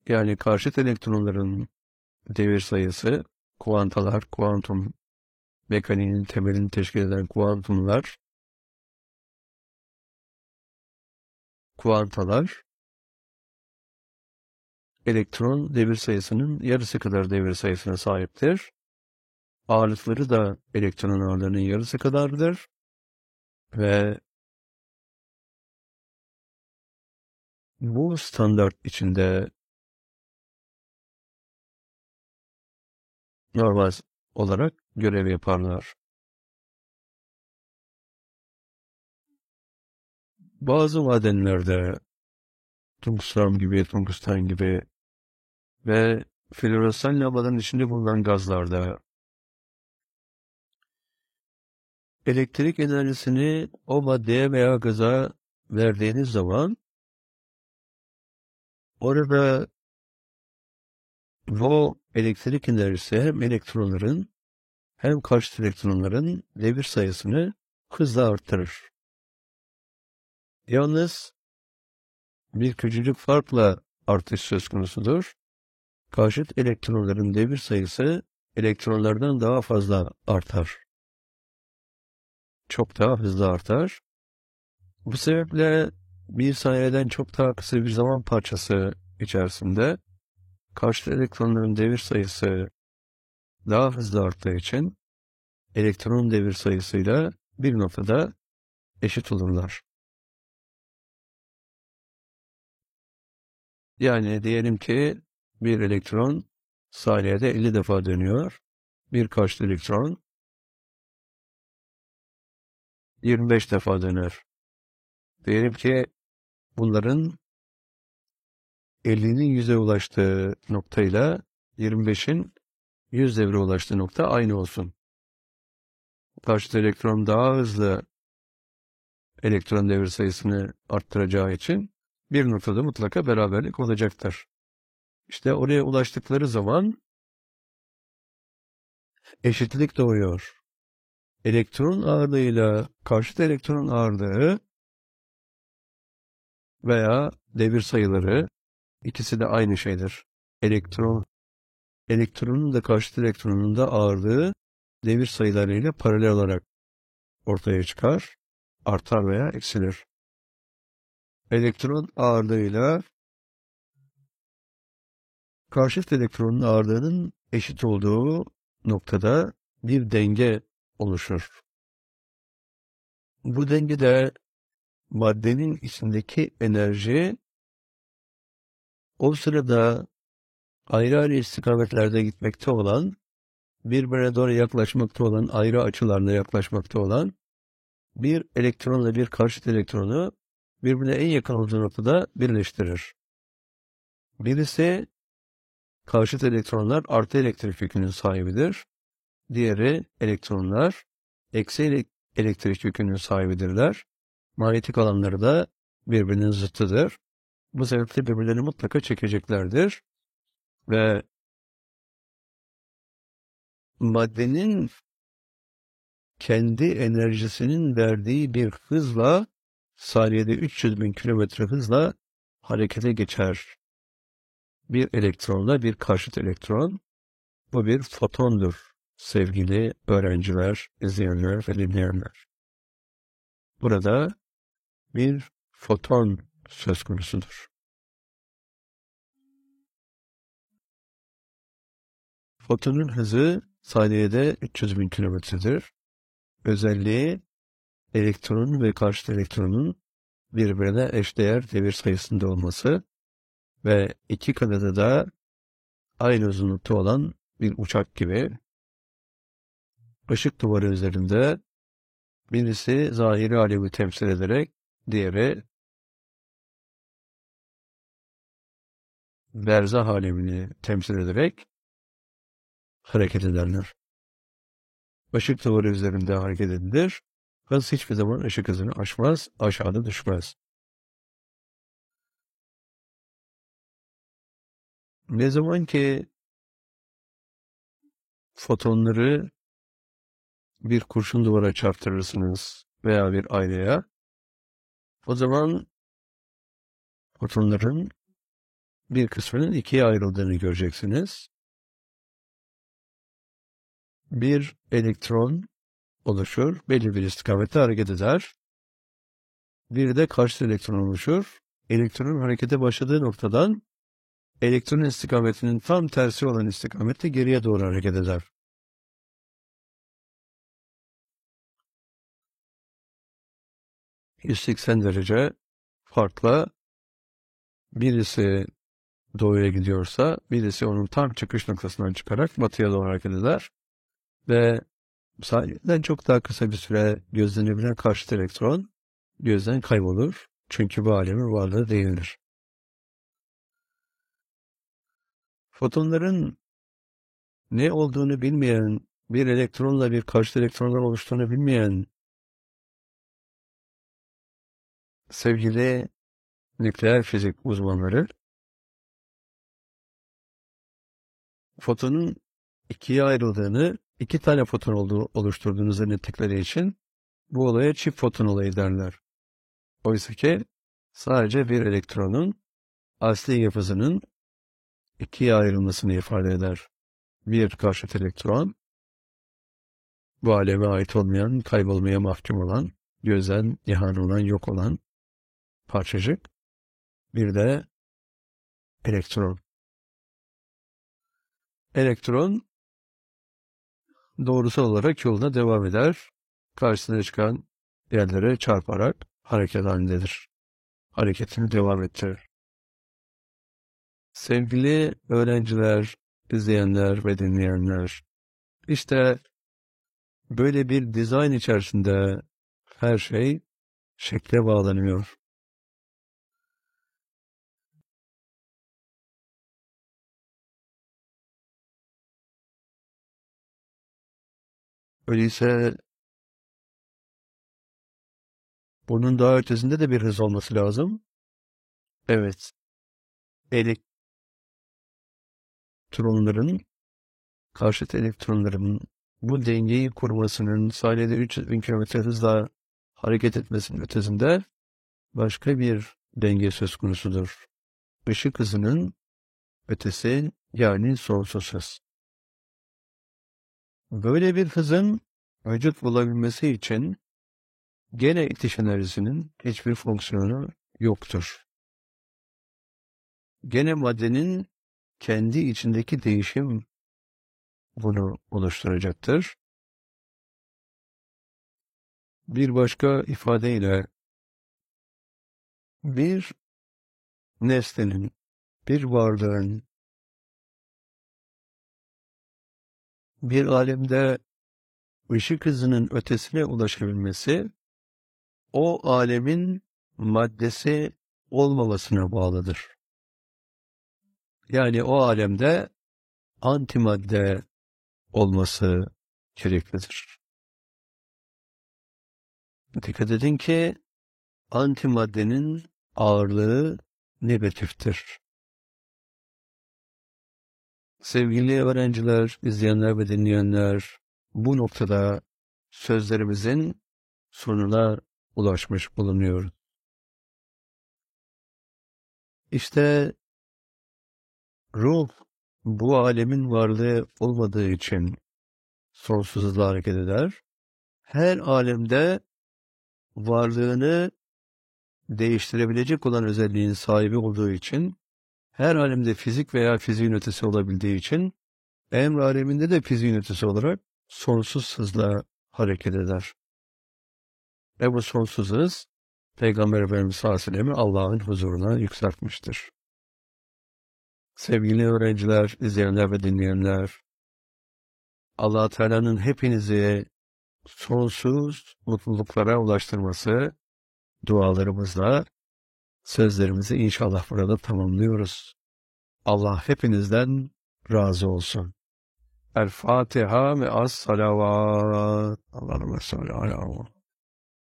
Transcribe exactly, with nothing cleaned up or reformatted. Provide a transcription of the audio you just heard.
Yani karşıt elektronların devir sayısı, kuantalar, kuantum mekaniğinin temelini teşkil eden kuantumlar, kuantalar, elektron devir sayısının yarısı kadar devir sayısına sahiptir. Ağırlıkları da elektron ağırlığının yarısı kadardır. Ve bu standart içinde normal olarak görev yaparlar. Bazı madenlerde tungsten gibi, tungsten gibi ve floresan lambaların içinde bulunan gazlarda elektrik enerjisini o maddeye veya gaza verdiğiniz zaman orada bu elektrik enerjisi hem elektronların hem karşıt elektronların devir sayısını hızla arttırır. Yalnız bir küçücük farkla artış söz konusudur. Karşıt elektronların devir sayısı elektronlardan daha fazla artar. Çok daha hızlı artar. Bu sebeple bir saniyeden çok daha kısa bir zaman parçası içerisinde karşıt elektronların devir sayısı daha hızlı arttığı için elektron devir sayısıyla bir noktada eşit olurlar. Yani diyelim ki bir elektron saniyede elli defa dönüyor. Bir karşıt elektron yirmi beş defa döner. Diyelim ki bunların ellinin yüze ulaştığı noktayla yirmi beşin yüz devre ulaştığı nokta aynı olsun. Karşıt elektron daha hızlı elektron devir sayısını arttıracağı için bir noktada mutlaka beraberlik olacaktır. İşte oraya ulaştıkları zaman eşitlik doğuyor. Elektron ağırlığıyla karşıt elektron ağırlığı veya devir sayıları ikisi de aynı şeydir. Elektron, elektronun da karşıt elektronun da ağırlığı devir sayılarıyla paralel olarak ortaya çıkar, artar veya eksilir. Elektron ağırlığıyla karşıt elektronun ağırlığının eşit olduğu noktada bir denge oluşur. Bu dengede maddenin içindeki enerji o sırada ayrı ayrı istikametlerde gitmekte olan, birbirine doğru yaklaşmakta olan, ayrı açılarla yaklaşmakta olan bir elektronla bir karşıt elektronu birbirine en yakın olduğu noktada birleştirir. Birisi karşıt elektronlar artı elektrik yükünün sahibidir. Diğeri elektronlar eksi elektrik yükünün sahibidirler. Manyetik alanları da birbirinin zıttıdır. Bu sebeple birbirlerini mutlaka çekeceklerdir. Ve maddenin kendi enerjisinin verdiği bir hızla saniyede üç yüz bin kilometre hızla harekete geçer. Bir elektronla bir karşıt elektron. Bu bir fotondur sevgili öğrenciler, izleyenler ve dinleyenler. Burada bir foton söz konusudur. Fotonun hızı saniyede üç yüz bin kilometredir. Özelliği elektronun ve karşıt elektronun birbirine eşdeğer devir sayısında olması ve iki kanadı da aynı uzunlukta olan bir uçak gibi ışık duvarı üzerinde birisi zahiri alemi temsil ederek diğeri berzah alemini temsil ederek hareket ederler. Işık duvarı üzerinde hareket edilir. Hız hiçbir zaman ışık hızını aşmaz, aşağıda düşmez. Ne zaman ki fotonları bir kurşun duvara çarptırırsınız veya bir aynaya, o zaman fotonların bir kısmının ikiye ayrıldığını göreceksiniz. Bir elektron oluşur, belli bir istikamette hareket eder. Bir de karşı elektron oluşur. Elektronun harekete başladığı noktadan elektron istikametinin tam tersi olan istikamette geriye doğru hareket eder. yüz seksen derece farkla birisi doğuya gidiyorsa birisi onun tam çıkış noktasından çıkarak batıya doğru hareket eder ve sahiden çok daha kısa bir süre gözlenebilen karşıt elektron gözden kaybolur. Çünkü bu alemin varlığı değildir. Fotonların ne olduğunu bilmeyen, bir elektronla bir karşıt elektrondan oluştuğunu bilmeyen sevgili nükleer fizik uzmanları fotonun ikiye ayrıldığını, iki tane foton olduğu, oluşturduğunu zannettikleri için bu olaya çift foton olayı derler. Oysa ki sadece bir elektronun asli yapısının ikiye ayrılmasını ifade eder. Bir karşıt elektron, bu aleme ait olmayan, kaybolmaya mahkum olan, gözden yahan olan, yok olan parçacık. Bir de elektron. Elektron doğrusal olarak yoluna devam eder. Karşısına çıkan yerlere çarparak hareket halindedir. Hareketini devam ettirir. Sevgili öğrenciler, izleyenler ve dinleyenler, işte böyle bir dizayn içerisinde her şey şekle bağlanıyor. Öyleyse bunun daha ötesinde de bir hız olması lazım. Evet, elektronların, karşıt elektronların bu dengeyi kurmasının saniyede üç yüz bin kilometre hızla hareket etmesinin ötesinde başka bir denge söz konusudur. Işık hızının ötesi, yani sonsuz hız. Böyle bir hızın vücut bulabilmesi için gene itiş enerjisinin hiçbir fonksiyonu yoktur. Gene maddenin kendi içindeki değişim bunu oluşturacaktır. Bir başka ifadeyle bir nesnenin, bir varlığın bir alemde ışık hızının ötesine ulaşabilmesi o alemin maddesi olmamasına bağlıdır. Yani o alemde antimadde olması gereklidir. Dikkat edin ki antimaddenin ağırlığı negatiftir. Sevgili öğrenciler, izleyenler ve dinleyenler, bu noktada sözlerimizin sonuna ulaşmış bulunuyoruz. İşte ruh bu alemin varlığı olmadığı için sonsuz hızla hareket eder. Her alemde varlığını değiştirebilecek olan özelliğin sahibi olduğu için, her alemde fizik veya fiziğin ötesi olabildiği için, emr aleminde de fiziğin ötesi olarak sonsuz hızla hareket eder. Ve bu sonsuz hız, Peygamber Efendimiz sallallahu aleyhi ve sellem'i Allah'ın huzuruna yükseltmiştir. Sevgili öğrenciler, izleyenler ve dinleyenler, Allah Teala'nın hepinizi sonsuz mutluluklara ulaştırması dualarımızla sözlerimizi inşallah burada tamamlıyoruz. Allah hepinizden razı olsun. El Fatiha ve as salavat. Allahümme salli ala